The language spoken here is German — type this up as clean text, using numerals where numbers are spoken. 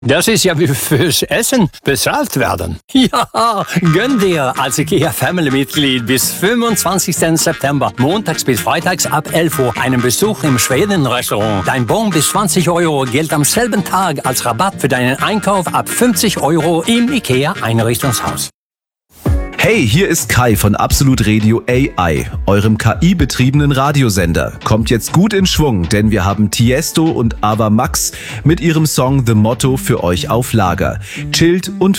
Das ist ja wie fürs Essen bezahlt werden. Ja, gönn dir als IKEA-Family-Mitglied bis 25. September, montags bis freitags ab 11 Uhr, einen Besuch im Schweden-Restaurant. Dein Bon bis 20 Euro gilt am selben Tag als Rabatt für deinen Einkauf ab 50 Euro im IKEA-Einrichtungshaus. Hey, hier ist Kai von Absolut Radio AI, eurem KI-betriebenen Radiosender. Kommt jetzt gut in Schwung, denn wir haben Tiesto und Ava Max mit ihrem Song The Motto für euch auf Lager. Chillt und